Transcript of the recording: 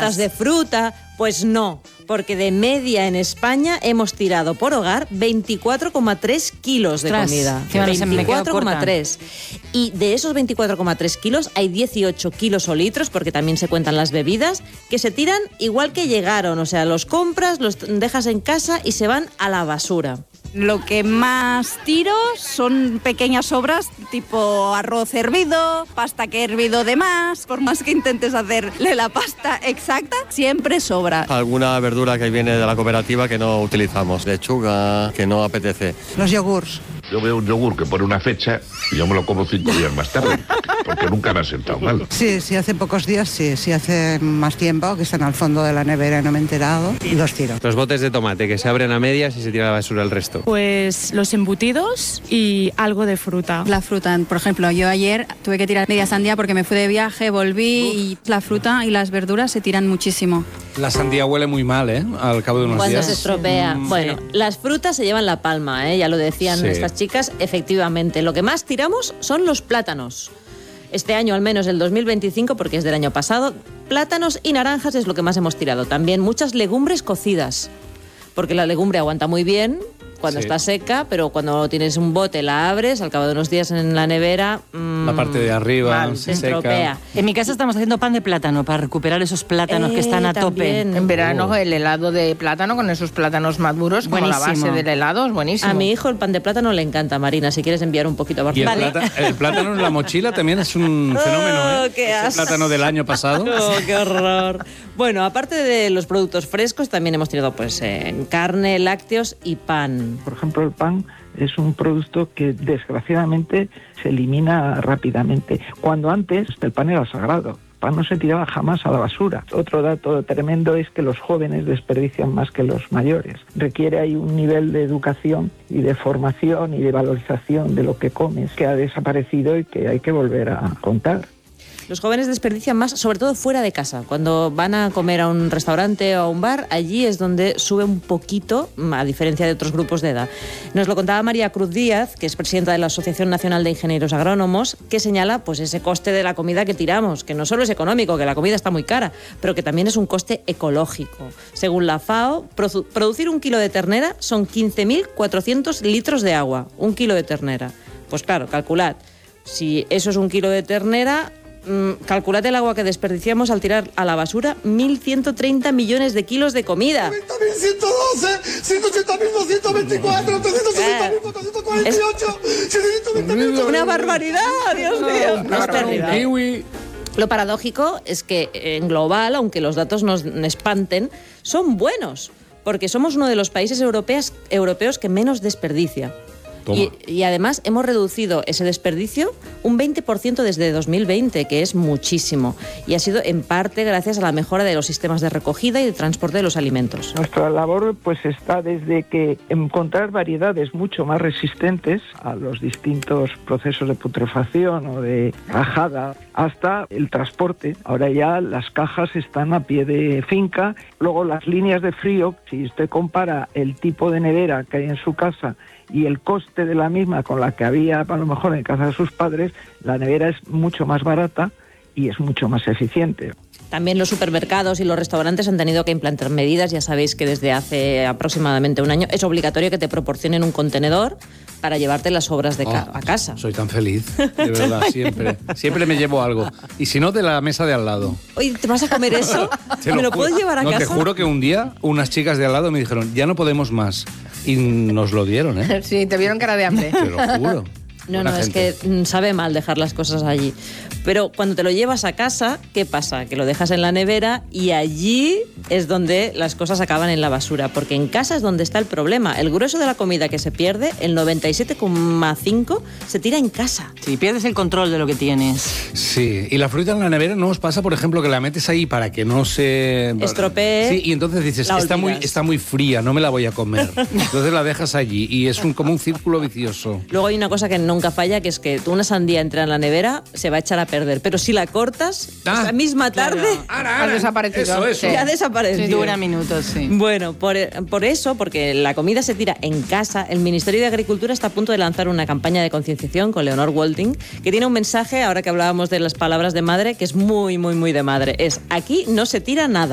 latas de fruta. Pues no, porque de media en España hemos tirado por hogar 24,3 kilos de comida. 24,3. Y de esos 24,3 kilos hay 18 kilos o litros, porque también se cuentan las bebidas, que se tiran igual que llegaron. O sea, los compras, los dejas en casa y se van a la basura. Lo que más tiro son pequeñas sobras, tipo arroz hervido, pasta que he hervido de más. Por más que intentes hacerle la pasta exacta, siempre sobra. Alguna verdura que viene de la cooperativa que no utilizamos, lechuga que no apetece. Los yogures. Yo veo un yogur que pone una fecha y yo me lo como 5 días más tarde, porque nunca me ha sentado mal. Sí, hace pocos días sí. Si hace más tiempo, que están al fondo de la nevera y no me he enterado, y los tiro. Los botes de tomate que se abren a medias y se tira a la basura el resto. Pues los embutidos y algo de fruta. La fruta, por ejemplo, yo ayer tuve que tirar media sandía porque me fui de viaje, volví y la fruta y las verduras se tiran muchísimo. La sandía huele muy mal, al cabo de unos días. Cuando se estropea. Bueno, las frutas se llevan la palma, ya lo decían estas chicas. Efectivamente, lo que más tiramos son los plátanos. Este año, al menos el 2025, porque es del año pasado, plátanos y naranjas es lo que más hemos tirado. También muchas legumbres cocidas, porque la legumbre aguanta muy bien cuando está seca, pero cuando tienes un bote, la abres, al cabo de unos días en la nevera... la parte de arriba se estropea. En mi casa estamos haciendo pan de plátano para recuperar esos plátanos que están a tope. En verano el helado de plátano con esos plátanos maduros, como la base del helado, es buenísimo. A mi hijo el pan de plátano le encanta, Marina, si quieres enviar un poquito a Barcelona. Y el plátano en la mochila también es un fenómeno, qué asco. Ese plátano del año pasado. Qué horror. Bueno, aparte de los productos frescos, también hemos tenido carne, lácteos y pan. Por ejemplo, el pan es un producto que desgraciadamente se elimina rápidamente, cuando antes el pan era sagrado. El pan no se tiraba jamás a la basura. Otro dato tremendo es que los jóvenes desperdician más que los mayores. Requiere ahí un nivel de educación y de formación y de valorización de lo que comes que ha desaparecido y que hay que volver a contar. Los jóvenes desperdician más, sobre todo fuera de casa. Cuando van a comer a un restaurante o a un bar, allí es donde sube un poquito, a diferencia de otros grupos de edad. Nos lo contaba María Cruz Díaz, que es presidenta de la Asociación Nacional de Ingenieros Agrónomos, que señala ese coste de la comida que tiramos, que no solo es económico, que la comida está muy cara, pero que también es un coste ecológico. Según la FAO, producir 1 kilo de ternera son 15.400 litros de agua. 1 kilo de ternera. Pues claro, calculad. Si eso es 1 kilo de ternera... calculad el agua que desperdiciamos al tirar a la basura 1.130 millones de kilos de comida. 90.112, 180.224, 360.448, 720.000... ¡Una barbaridad, Dios mío! Una barbaridad. Lo paradójico es que en global, aunque los datos nos espanten, son buenos, porque somos uno de los países europeos que menos desperdicia. Y además hemos reducido ese desperdicio un 20% desde 2020, que es muchísimo. Y ha sido en parte gracias a la mejora de los sistemas de recogida y de transporte de los alimentos. Nuestra labor está desde que encontrar variedades mucho más resistentes a los distintos procesos de putrefacción o de rajada, hasta el transporte. Ahora ya las cajas están a pie de finca. Luego las líneas de frío, si usted compara el tipo de nevera que hay en su casa y el coste de la misma con la que había a lo mejor en casa de sus padres, la nevera es mucho más barata y es mucho más eficiente. También los supermercados y los restaurantes han tenido que implantar medidas. Ya sabéis que desde hace aproximadamente un año es obligatorio que te proporcionen un contenedor para llevarte las sobras a casa. Soy tan feliz, de verdad, siempre. Siempre me llevo algo. Y si no, de la mesa de al lado. Oye, ¿te vas a comer eso? ¿Me lo puedo llevar a casa? Te juro que un día unas chicas de al lado me dijeron, ya no podemos más. Y nos lo dieron, ¿eh? Sí, te vieron cara de hambre. Te lo juro. No, es que sabe mal dejar las cosas allí. Pero cuando te lo llevas a casa, ¿qué pasa? Que lo dejas en la nevera y allí es donde las cosas acaban en la basura. Porque en casa es donde está el problema. El grueso de la comida que se pierde, el 97,5%, se tira en casa. Sí, pierdes el control de lo que tienes. Sí, y la fruta en la nevera no os pasa, por ejemplo, que la metes ahí para que no se... estropee. Sí, y entonces dices, está muy fría, no me la voy a comer. Entonces la dejas allí y es como un círculo vicioso. Luego hay una cosa que nunca falla, que es que una sandía entra en la nevera, se va a echar a perder. Pero si la cortas, esa misma tarde... Ha desaparecido. Eso. Ya ha desaparecido. Sí, dura minutos, sí. Bueno, por eso, porque la comida se tira en casa, el Ministerio de Agricultura está a punto de lanzar una campaña de concienciación con Leonor Walting, que tiene un mensaje, ahora que hablábamos de las palabras de madre, que es muy, muy, muy de madre. Es: aquí no se tira nada.